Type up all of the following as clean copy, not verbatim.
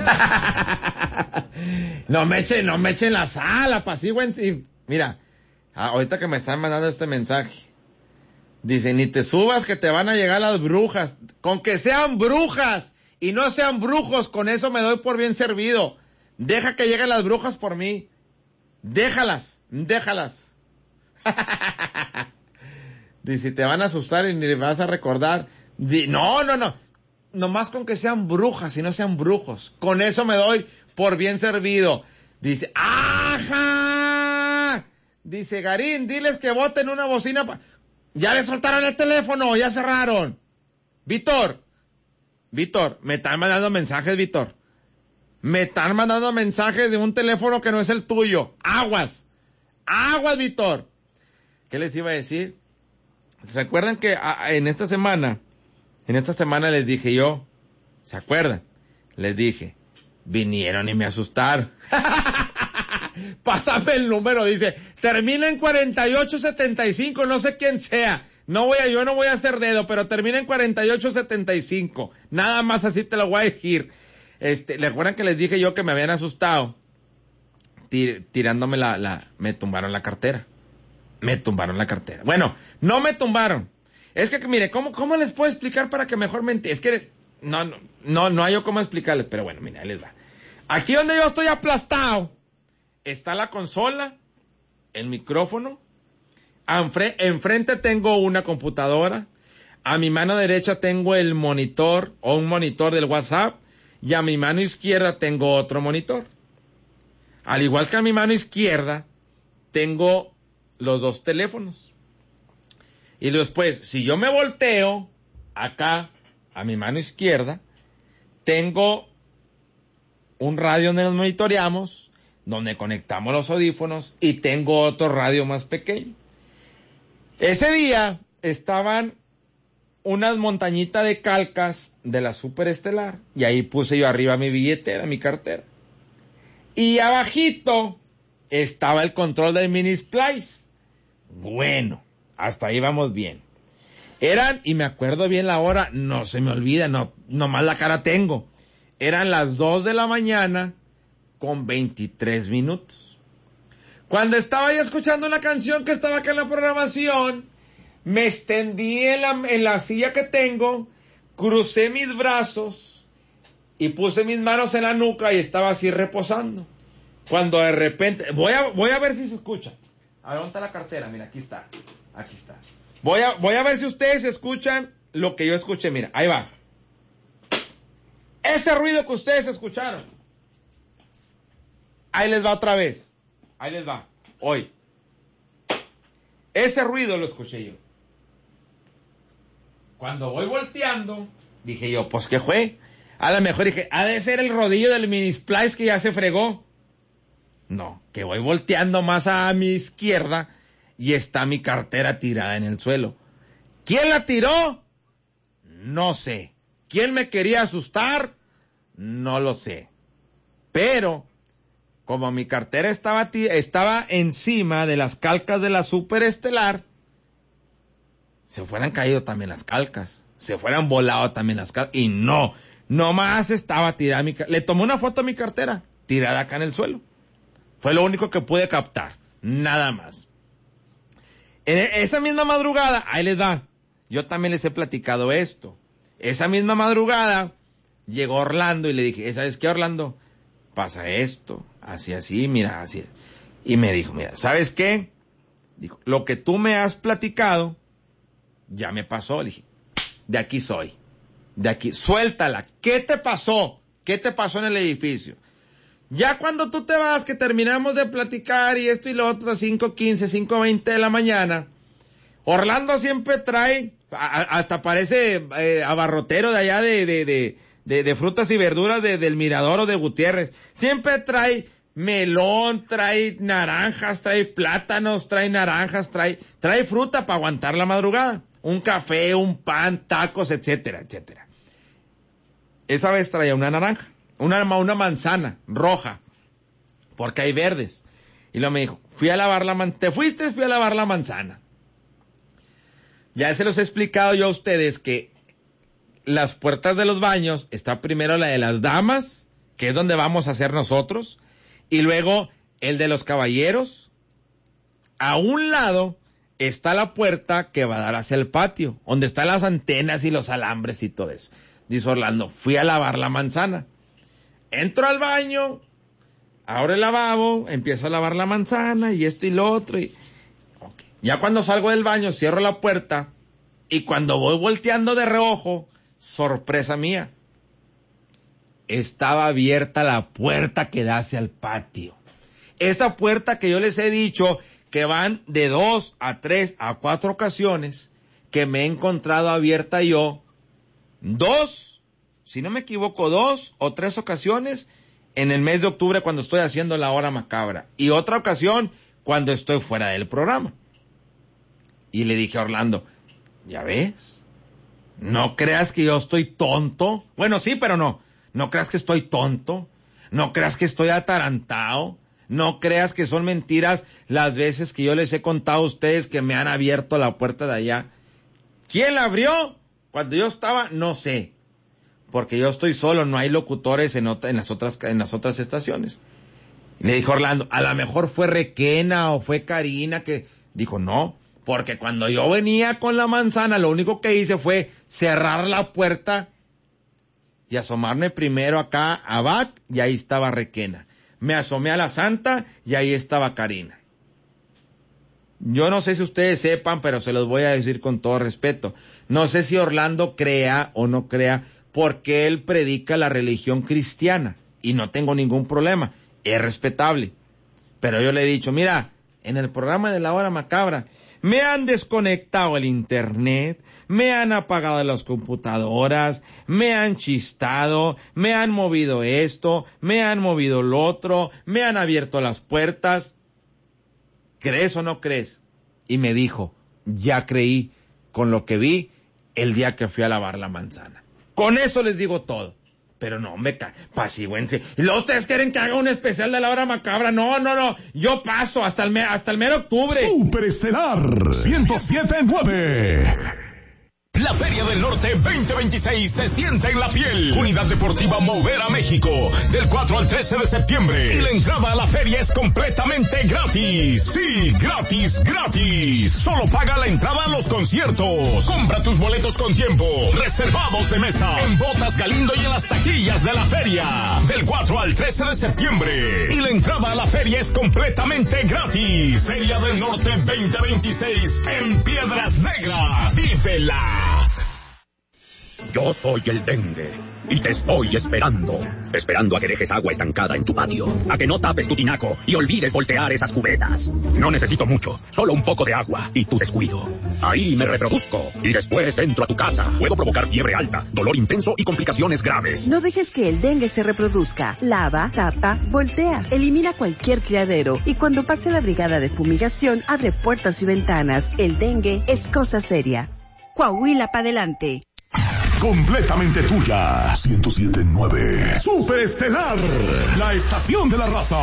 No me echen la sal, apacigüen. Mira, ahorita que me están mandando este mensaje, dice, ni te subas que te van a llegar las brujas. Con que sean brujas y no sean brujos, con eso me doy por bien servido. Deja que lleguen las brujas por mí. Déjalas. Dice, te van a asustar y ni vas a recordar. No. Nomás con que sean brujas y no sean brujos. Con eso me doy por bien servido. Dice, ¡ajá! Dice, Garín, diles que boten una bocina. Ya le soltaron el teléfono, ya cerraron. Víctor, me están mandando mensajes, Víctor. Me están mandando mensajes de un teléfono que no es el tuyo. Aguas, Víctor. ¿Qué les iba a decir? ¿Recuerdan que en esta semana les dije yo, ¿se acuerdan? Les dije, vinieron y me asustaron. Pásame el número, dice, termina en 4875, no sé quién sea. Yo no voy a hacer dedo, pero termina en 4875. Nada más así te lo voy a decir. ¿Recuerdan que les dije yo que me habían asustado? Tirándome me tumbaron la cartera. Bueno, no me tumbaron. Es que mire, ¿cómo les puedo explicar para que mejor me entiendan? Es que no hay yo cómo explicarles, pero bueno, mira, ahí les va. Aquí donde yo estoy aplastado, está la consola, el micrófono, enfrente tengo una computadora, a mi mano derecha tengo el monitor o un monitor del WhatsApp, y a mi mano izquierda tengo otro monitor. Al igual que a mi mano izquierda, tengo los dos teléfonos. Y después, si yo me volteo, acá, a mi mano izquierda, tengo un radio donde nos monitoreamos, donde conectamos los audífonos, y tengo otro radio más pequeño. Ese día estaban unas montañitas de calcas de la Superestelar, y ahí puse yo arriba mi billetera, mi cartera. Y abajito estaba el control del mini splice. Bueno, hasta ahí vamos bien. Y me acuerdo bien la hora, no se me olvida, nomás la cara tengo. Eran las 2 de la mañana con 23 minutos. Cuando estaba yo escuchando una canción que estaba acá en la programación, me extendí en la silla que tengo, crucé mis brazos y puse mis manos en la nuca y estaba así reposando. Cuando de repente, voy a ver si se escucha. A ver, ¿dónde está la cartera? Mira, aquí está. Voy a ver si ustedes escuchan lo que yo escuché. Mira, ahí va. Ese ruido que ustedes escucharon. Ahí les va otra vez. Ahí les va. Hoy. Ese ruido lo escuché yo. Cuando voy volteando, dije yo, pues ¿qué fue? A lo mejor dije, ha de ser el rodillo del mini splice que ya se fregó. No, que voy volteando más a mi izquierda y está mi cartera tirada en el suelo. ¿Quién la tiró? No sé. ¿Quién me quería asustar? No lo sé. Pero, como mi cartera estaba encima de las calcas de la Superestelar, se fueran caído también las calcas, se fueran volado también las calcas, y nomás estaba tirada le tomé una foto a mi cartera, tirada acá en el suelo. Fue lo único que pude captar, nada más. En esa misma madrugada, ahí les da, yo también les he platicado esto. Esa misma madrugada, llegó Orlando y le dije, ¿sabes qué, Orlando? Pasa esto, así, mira, así. Y me dijo, mira, ¿sabes qué? Dijo, lo que tú me has platicado, ya me pasó. Le dije, de aquí soy. De aquí, suéltala. ¿Qué te pasó? ¿Qué te pasó en el edificio? Ya cuando tú te vas, que terminamos de platicar y esto y lo otro, 5:15, 5:20 de la mañana, Orlando siempre trae, hasta parece abarrotero de allá de frutas y verduras del Mirador o de Gutiérrez. Siempre trae melón, trae naranjas, trae plátanos, trae naranjas, trae fruta para aguantar la madrugada. Un café, un pan, tacos, etcétera, etcétera. Esa vez traía una naranja. Una manzana roja, porque hay verdes. Y luego me dijo, fui a lavar la manzana. Ya se los he explicado yo a ustedes que las puertas de los baños, está primero la de las damas que es donde vamos a hacer nosotros, y luego el de los caballeros. A un lado está la puerta que va a dar hacia el patio, donde están las antenas y los alambres y todo eso. Dice Orlando, fui a lavar la manzana. Entro al baño, abro el lavabo, empiezo a lavar la manzana y esto y lo otro. Okay. Ya cuando salgo del baño, cierro la puerta y cuando voy volteando de reojo, sorpresa mía, estaba abierta la puerta que da hacia el patio. Esa puerta que yo les he dicho que van de 2 a 3 a 4 ocasiones que me he encontrado abierta yo. 2, si no me equivoco, 2 o 3 ocasiones en el mes de octubre cuando estoy haciendo la hora macabra. Y otra ocasión cuando estoy fuera del programa. Y le dije a Orlando, ¿ya ves? No creas que yo estoy tonto. Bueno, sí, pero no. No creas que estoy tonto. No creas que estoy atarantado. No creas que son mentiras las veces que yo les he contado a ustedes que me han abierto la puerta de allá. ¿Quién la abrió? Cuando yo estaba, no sé. Porque yo estoy solo, no hay locutores en las otras estaciones. Y le dijo Orlando, a lo mejor fue Requena o fue Karina que... Dijo, no, porque cuando yo venía con la manzana, lo único que hice fue cerrar la puerta y asomarme primero acá a Bac, y ahí estaba Requena. Me asomé a la Santa y ahí estaba Karina. Yo no sé si ustedes sepan, pero se los voy a decir con todo respeto. No sé si Orlando crea o no crea, porque él predica la religión cristiana y no tengo ningún problema, es respetable. Pero yo le he dicho, mira, en el programa de la hora macabra me han desconectado el internet, me han apagado las computadoras, me han chistado, me han movido esto, me han movido lo otro, me han abierto las puertas. ¿Crees o no crees? Y me dijo, ya creí con lo que vi el día que fui a lavar la manzana. Con eso les digo todo. Pero no, pasíguense. Y luego ustedes quieren que haga un especial de la hora macabra. No. Yo paso hasta el mero octubre. Superestelar 107.9. La Feria del Norte 2026 se siente en la piel. Unidad Deportiva Movera México, del 4 al 13 de septiembre. Y la entrada a la feria es completamente gratis. Sí, gratis. Solo paga la entrada a los conciertos. Compra tus boletos con tiempo. Reservados de mesa. En Botas Galindo y en las taquillas de la feria. Del 4 al 13 de septiembre. Y la entrada a la feria es completamente gratis. Feria del Norte 2026 en Piedras Negras. ¡Vívela! Yo soy el dengue y te estoy esperando a que dejes agua estancada en tu patio, a que no tapes tu tinaco y olvides voltear esas cubetas. No necesito mucho, solo un poco de agua y tu descuido. Ahí me reproduzco y después entro a tu casa. Puedo provocar fiebre alta, dolor intenso y complicaciones graves. No dejes que el dengue se reproduzca. Lava, tapa, voltea. Elimina cualquier criadero y cuando pase la brigada de fumigación, abre puertas y ventanas. El dengue es cosa seria. Coahuila para adelante. Completamente tuya. 107.9. Superestelar, la estación de la raza.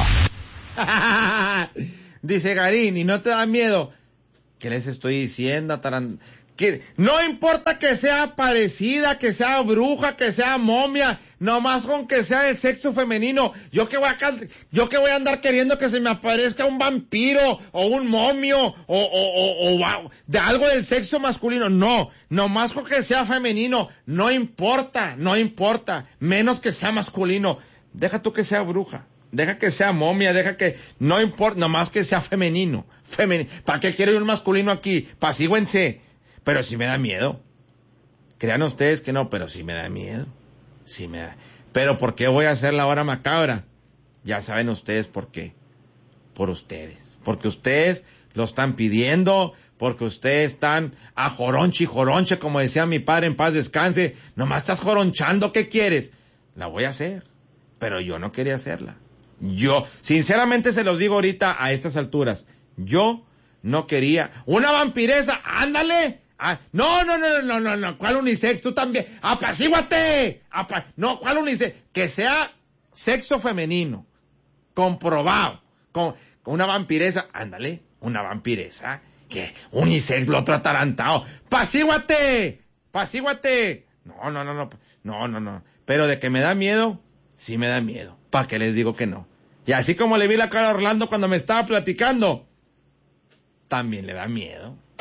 Dice Garín, ¿y no te da miedo? ¿Qué les estoy diciendo, que no importa que sea parecida, que sea bruja, que sea momia, nomás con que sea del sexo femenino. Yo que voy a andar queriendo que se me aparezca un vampiro o un momio o de algo del sexo masculino. No, nomás con que sea femenino. No importa, menos que sea masculino. Deja tú que sea bruja. Deja que sea momia, no importa, nomás que sea femenino. ¿Para qué quiero un masculino aquí? Pasíguense. Pero sí me da miedo. Crean ustedes que no, pero sí me da miedo. Sí me da. Pero ¿por qué voy a hacer la hora macabra? Ya saben ustedes por qué. Por ustedes. Porque ustedes lo están pidiendo, porque ustedes están a joronche y joronche, como decía mi padre, en paz descanse. Nomás estás joronchando, ¿qué quieres? La voy a hacer. Pero yo no quería hacerla. Yo, sinceramente se los digo ahorita a estas alturas. Yo no quería. ¡Una vampiresa! ¡Ándale! No, ¿cuál unisex? Tú también. ¡Apacíguate! No, ¿cuál unisex? Que sea sexo femenino. Comprobado. Con una vampiresa. Ándale, una vampiresa. ¿Qué? Unisex, lo otro atarantado. ¡Pasíguate! No. Pero de que me da miedo, Sí me da miedo. ¿Para qué les digo que no? Y así como le vi la cara a Orlando cuando me estaba platicando, también le da miedo.